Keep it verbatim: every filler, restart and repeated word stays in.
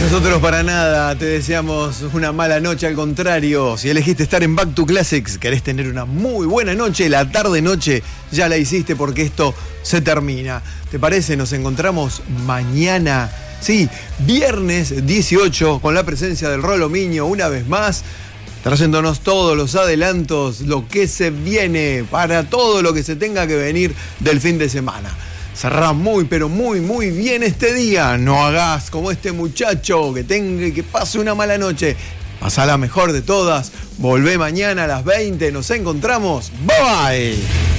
Nosotros para nada te deseamos una mala noche, al contrario. Si elegiste estar en Back to Classics, querés tener una muy buena noche, la tarde-noche ya la hiciste porque esto se termina. ¿Te parece? Nos encontramos mañana, sí, viernes dieciocho, con la presencia del Rolo Miño una vez más, trayéndonos todos los adelantos, lo que se viene, para todo lo que se tenga que venir del fin de semana. Cerrá muy, pero muy, muy bien este día. No hagas como este muchacho que tenga que pase una mala noche. Pasá la mejor de todas. Volvé mañana a las veinte. Nos encontramos. Bye bye.